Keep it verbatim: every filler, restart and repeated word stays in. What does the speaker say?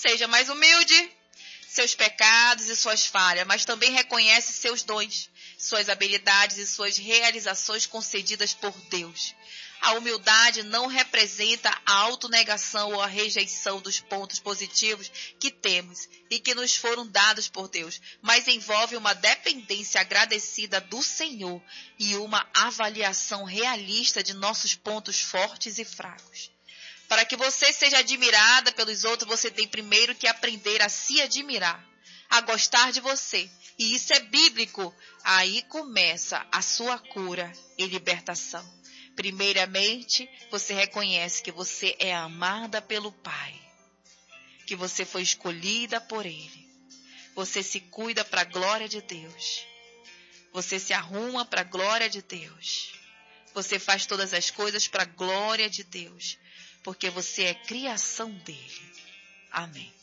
Seja mais humilde, seus pecados e suas falhas, mas também reconhece seus dons, suas habilidades e suas realizações concedidas por Deus. A humildade não representa a autonegação ou a rejeição dos pontos positivos que temos e que nos foram dados por Deus, mas envolve uma dependência agradecida do Senhor e uma avaliação realista de nossos pontos fortes e fracos. Para que você seja admirada pelos outros, você tem primeiro que aprender a se admirar, a gostar de você. E isso é bíblico. Aí começa a sua cura e libertação. Primeiramente, você reconhece que você é amada pelo Pai, que você foi escolhida por Ele. Você se cuida para a glória de Deus. Você se arruma para a glória de Deus. Você faz todas as coisas para a glória de Deus, porque você é criação dele. Amém.